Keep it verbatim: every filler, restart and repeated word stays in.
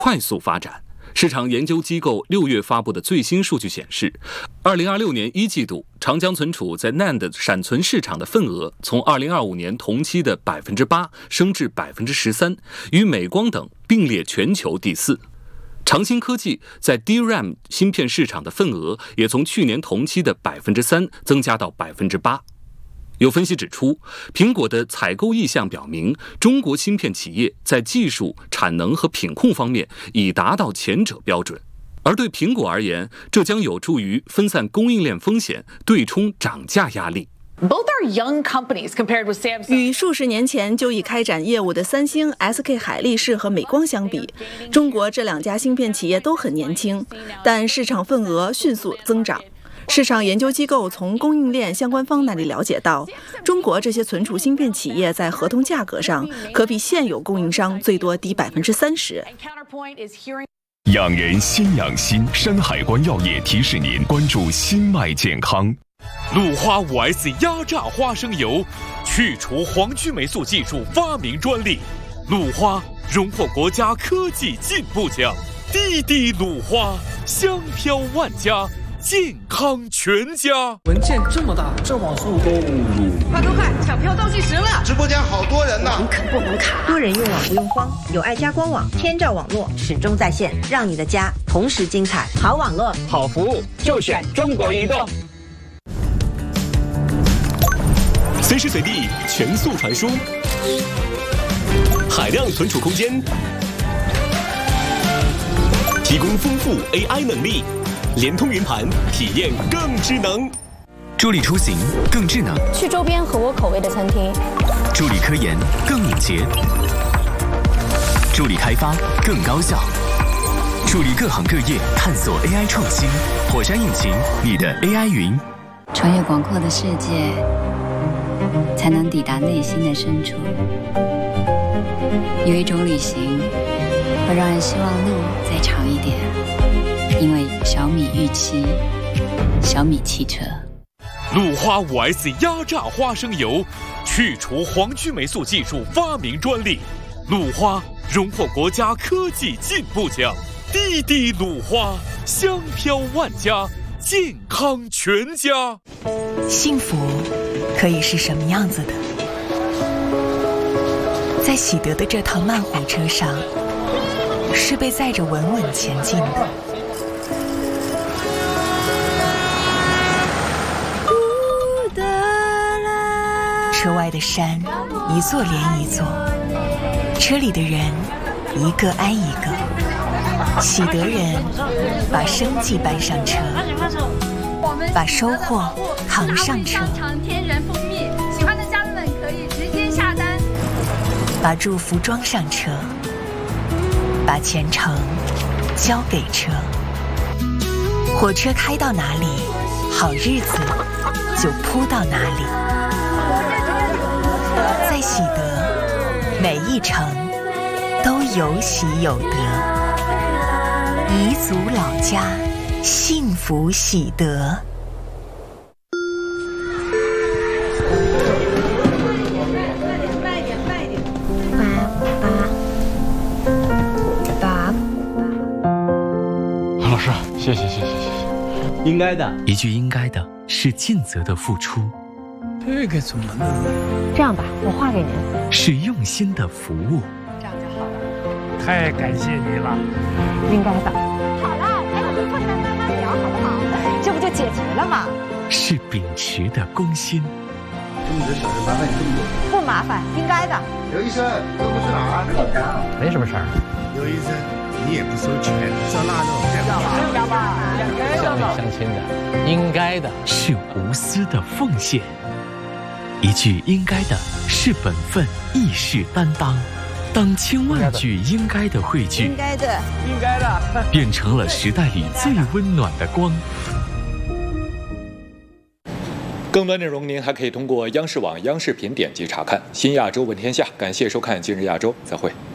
快速发展。市场研究机构六月发布的最新数据显示，二零二六年一季度长江存储在 N A N D 闪存市场的份额从二零二五年同期的百分之八升至百分之十三，与美光等并列全球第四。长鑫科技在 D R A M 芯片市场的份额也从去年同期的百分之三增加到百分之八。有分析指出，苹果的采购意向表明，中国芯片企业在技术、产能和品控方面已达到前者标准。而对苹果而言，这将有助于分散供应链风险，对冲涨价压力。 Both are young companies compared with Samsung. 与数十年前就已开展业务的三星、S K 海力士和美光相比，中国这两家芯片企业都很年轻，但市场份额迅速增长。市场研究机构从供应链相关方那里了解到，中国这些存储芯片企业在合同价格上可比现有供应商最多低百分之三十。 养人先养心，山海关药业提示您关注心脉健康。 鲁花 五 S 压榨花生油，去除黄曲霉素技术发明专利。鲁花荣获国家科技进步奖，滴滴鲁花，香飘万家。健康全家。 文件这么大，这网速够？ 快快快，抢票倒计时了！ 直播间好多人呢。 网肯不能卡， 多人用网不用慌，有爱家官网，天照网络始终在线，让你的家同时精彩。好网络， 好服务，就选中国移动。 随时随地全速传输，海量存储空间，提供丰富 A I 能力。联通云盘，体验更智能；助力出行更智能； 去周边合我口味的餐厅； 助力科研更敏捷；助力开发更高效；助力各行各业探索 A I 创新。火山引擎，你的 A I 云。 穿越广阔的世界，才能抵达内心的深处。有一种旅行，会让人希望路再长一点。因为小米预期，小米汽车。 鲁花 五 S 压榨花生油，去除黄曲霉素技术发明专利。鲁花荣获国家科技进步奖，滴滴鲁花，香飘万家，健康全家。 幸福可以是什么样子的？在喜得的这趟慢火车上，是被载着稳稳前进的。车外的山，一座连一座，车里的人，一个挨一个。喜得人把生计搬上车，把收获扛上车。 天然蜂蜜，喜欢的家人们可以直接下单。 把祝福装上车，把前程交给车。火车开到哪里，好日子就铺到哪里。在喜得，每一程都有喜有得。彝族老家，幸福喜得。 慢点，慢点，慢点。爸，爸， 老师，谢谢，谢谢，谢谢。 应该的， 一句应该的，是尽责的付出。 这个怎么弄？ 这样吧，我画给您。 是用心的服务。 这样就好了。 太感谢你了。 应该的。 好了，还有个困难慢慢聊，好不好？这不就解决了吗？ 是秉持的公心。 这么多小事麻烦你这么多。 不麻烦，应该的。 刘医生，这不是哪儿？ 没什么事儿。 刘医生，你也不收钱，烧腊肉， 要吧？乡里乡亲的，应该的。 是无私的奉献。一句应该的，是本分，亦是担当。当千万句应该的汇聚， 应该的， 应该的， 变成了时代里最温暖的光。 更多内容您还可以通过央视网、央视频点击查看。新亚洲问天下，感谢收看今日亚洲，再会。